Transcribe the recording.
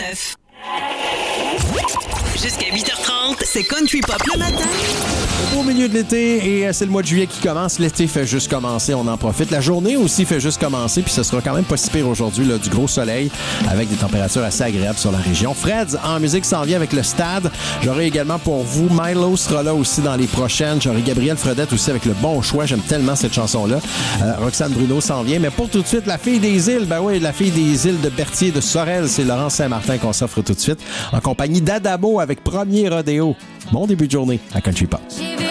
89.9. Jusqu'à 8h30, c'est Country Pop le matin. Au milieu de l'été, et c'est le mois de juillet qui commence. L'été fait juste commencer, on en profite. La journée aussi fait juste commencer, puis ce sera quand même pas si pire aujourd'hui, là, du gros soleil, avec des températures assez agréables sur la région. Fred, en musique, s'en vient avec le Stade. J'aurai également pour vous, Milo sera là aussi dans les prochaines. J'aurai Gabriel Fredette aussi avec le bon choix. J'aime tellement cette chanson-là. Roxane Bruno s'en vient. Mais pour tout de suite, la fille des îles. Ben oui, la fille des îles de Berthier, de Sorel. C'est Laurence Saint-Martin qu'on s'offre tout de suite. En compagnie d'Adamo avec Premier Rodéo. Bon début de journée à Country Pop. J'ai vu